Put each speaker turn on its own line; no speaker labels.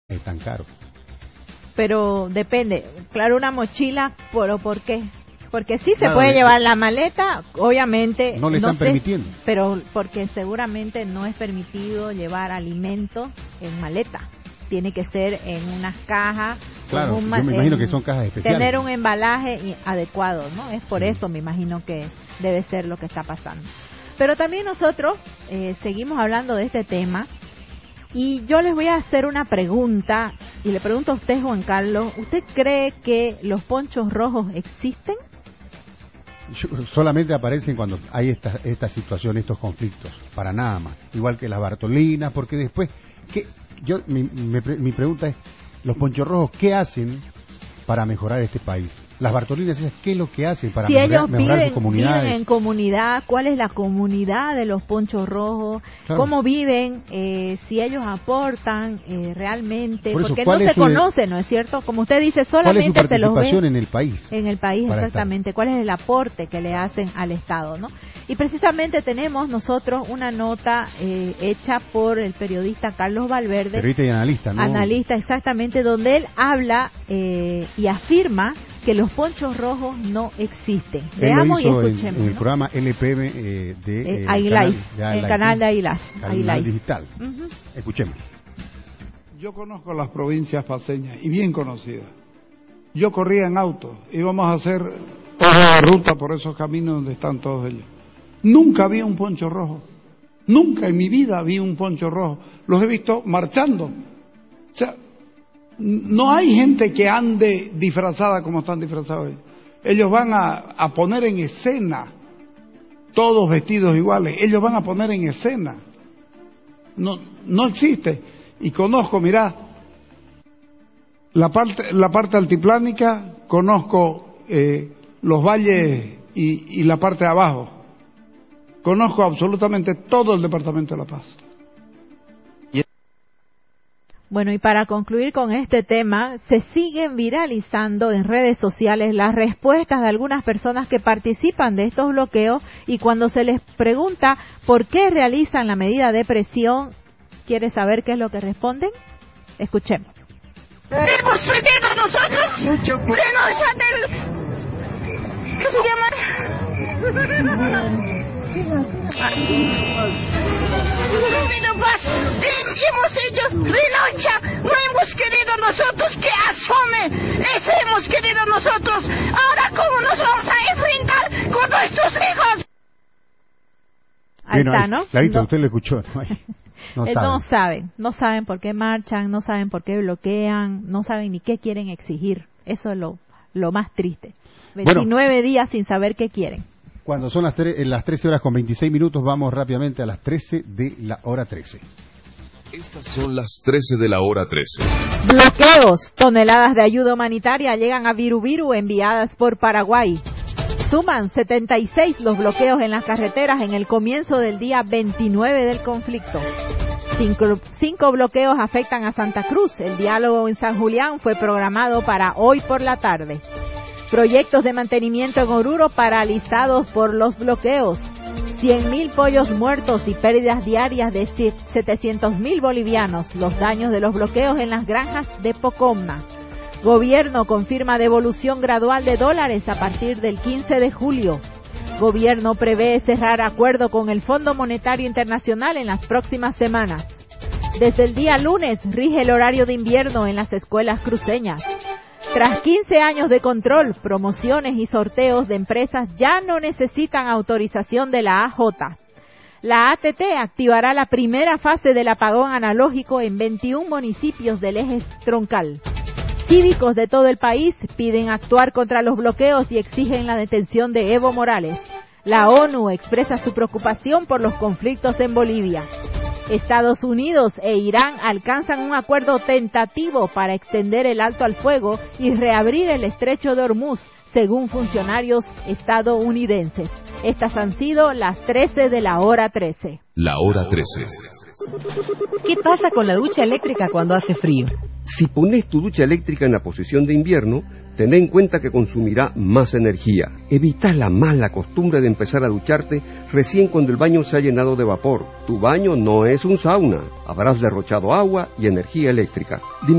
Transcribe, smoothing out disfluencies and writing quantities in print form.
es tan caro.
Pero depende, claro, una mochila, ¿por qué? Porque sí se puede llevar la maleta, obviamente.
No le están permitiendo.
Pero porque seguramente no es permitido llevar alimentos en maleta. Tiene que ser en unas cajas.
Claro, yo me imagino que son cajas especiales.
Tener un embalaje adecuado, ¿no? Es por eso, me imagino que debe ser lo que está pasando. Pero también nosotros seguimos hablando de este tema. Y yo les voy a hacer una pregunta, y le pregunto a usted, Juan Carlos, ¿usted cree que los ponchos rojos existen?
Solamente aparecen cuando hay esta situación, estos conflictos, para nada más. Igual que las Bartolinas, porque después, mi pregunta es, los ponchos rojos, ¿qué hacen para mejorar este país? Las Bartolinas, ¿qué es lo que hacen para mejorar sus comunidades?
Viven en comunidad, ¿cuál es la comunidad de los ponchos rojos? Claro. ¿Cómo viven? Si ellos aportan realmente, porque no se conoce, ¿no es cierto? Como usted dice, solamente
¿cuál es su
se los ve
participación en el país?
En el país, exactamente. ¿Cuál es el aporte que le hacen al Estado, no? Y precisamente tenemos nosotros una nota hecha por el periodista Carlos Valverde.
Periodista y analista, ¿no? Analista,
exactamente, donde él habla y afirma que los ponchos rojos no existen. Veamos y escuchemos.
En el programa LPM de
el canal de Ailas.
Canal digital. Escuchemos.
Yo conozco las provincias paceñas y bien conocidas. Yo corría en auto, íbamos a hacer toda la ruta por esos caminos donde están todos ellos. Nunca vi un poncho rojo. Nunca en mi vida vi un poncho rojo. Los he visto marchando. O sea, no hay gente que ande disfrazada como están disfrazados ellos. Ellos van a poner en escena, todos vestidos iguales, ellos van a poner en escena. No existe. Y conozco, mirá, la parte altiplánica, conozco los valles y la parte de abajo. Conozco absolutamente todo el departamento de La Paz.
Bueno, y para concluir con este tema, se siguen viralizando en redes sociales las respuestas de algunas personas que participan de estos bloqueos, y cuando se les pregunta por qué realizan la medida de presión, ¿quiere saber qué es lo que responden? Escuchemos.
Hemos pedido nosotros que ¿qué se llama? Hemos hecho renuncia, no hemos querido nosotros que asome, eso hemos querido nosotros. Ahora, ¿cómo nos vamos a enfrentar con nuestros hijos?
Ahí está, ¿no?
Clarito, usted lo escuchó.
No saben por qué marchan, no saben por qué bloquean, no saben ni qué quieren exigir. Eso es lo más triste. 29 días sin saber qué quieren.
Cuando son las 13 horas con 26 minutos, vamos rápidamente a las 13 de la hora 13.
Estas son las 13 de la hora 13.
Bloqueos. Toneladas de ayuda humanitaria llegan a Virubiru enviadas por Paraguay. Suman 76 los bloqueos en las carreteras en el comienzo del día 29 del conflicto. 5 bloqueos afectan a Santa Cruz. El diálogo en San Julián fue programado para hoy por la tarde. Proyectos de mantenimiento en Oruro paralizados por los bloqueos. 100.000 pollos muertos y pérdidas diarias de 700.000 bolivianos. Los daños de los bloqueos en las granjas de Pocomma. Gobierno confirma devolución gradual de dólares a partir del 15 de julio. Gobierno prevé cerrar acuerdo con el Fondo Monetario Internacional en las próximas semanas. Desde el día lunes rige el horario de invierno en las escuelas cruceñas. Tras 15 años de control, promociones y sorteos de empresas ya no necesitan autorización de la AJ. La ATT activará la primera fase del apagón analógico en 21 municipios del eje troncal. Cívicos de todo el país piden actuar contra los bloqueos y exigen la detención de Evo Morales. La ONU expresa su preocupación por los conflictos en Bolivia. Estados Unidos e Irán alcanzan un acuerdo tentativo para extender el alto al fuego y reabrir el estrecho de Hormuz, según funcionarios estadounidenses. Estas han sido las 13 de la hora 13.
La hora 13.
¿Qué pasa con la ducha eléctrica cuando hace frío?
Si pones tu ducha eléctrica en la posición de invierno, ten en cuenta que consumirá más energía. Evita la mala costumbre de empezar a ducharte recién cuando el baño se ha llenado de vapor. Tu baño no es un sauna. Habrás derrochado agua y energía eléctrica.